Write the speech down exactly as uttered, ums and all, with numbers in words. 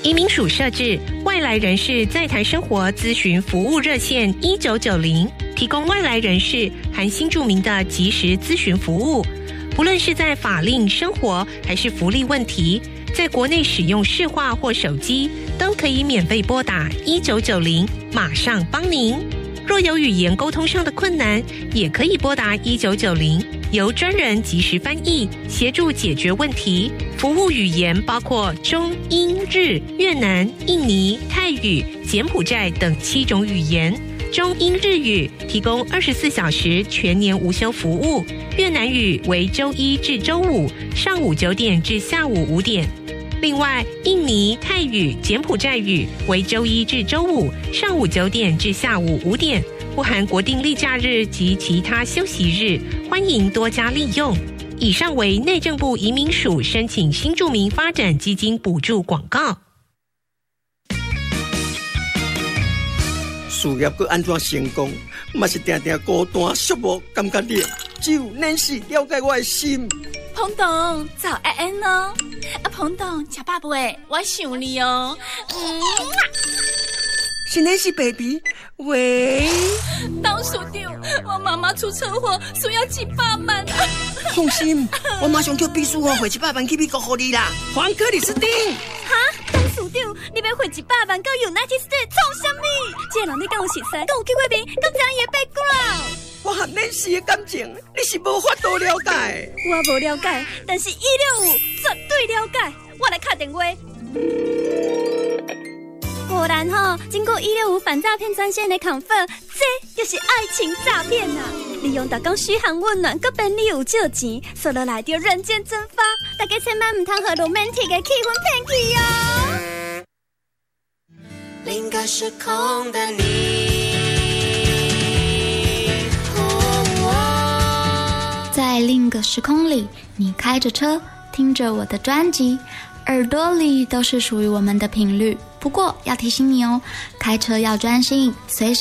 移民署设置外来人士在台生活咨询服务热线一九九零，提供外来人士含新住民的即时咨询服务。不论是在法令、生活还是福利问题，在国内使用市话或手机，都可以免费拨打一九九零，马上帮您。若有语言沟通上的困难，也可以拨打一九九零，由专人即时翻译，协助解决问题。服务语言包括中、英、日、越南、印尼、泰语、柬埔寨等七种语言。中英日语提供二十四小时全年无休服务，越南语为周一至周五上午九点至下午五点。另外，印尼、泰语、柬埔寨语为周一至周五上午九点至下午五点，不含国定例假日及其他休息日，欢迎多加利用。以上为内政部移民署申请新住民发展基金补助广告。 事业要安怎成功，嘛是定定孤单寂寞，感觉你只有恁是了解我的心。 彭董，早安安哦！啊，彭董，吃饱未？我想你哦。嗯， 是恁是 baby， 喂。 董事长，我妈妈出车祸，需要几百万啊！ 放心，我马上叫秘书哦，汇一百万去美国给你啦。黄克里斯汀。 哈，董事长，你要汇一百万到 United States 创什么？这人你跟我熟悉，跟我去过面，跟怎也 background。 我和恁是的感情，你是无法度了解。 我无了解，但是一六五绝对了解。我来打电话。果然吼、哦，经过一六五反诈骗专线的 confirm， 这就是爱情诈骗啊！利用打工嘘寒问暖，搁便利有借钱，说落来就人间蒸发。大家千万唔通和 romantic 的气氛骗去哦。 另个时空的你。 在另一个时空里，你开着车，听着我的专辑，耳朵里都是属于我们的频率。不过要提醒你哦，开车要专心，随时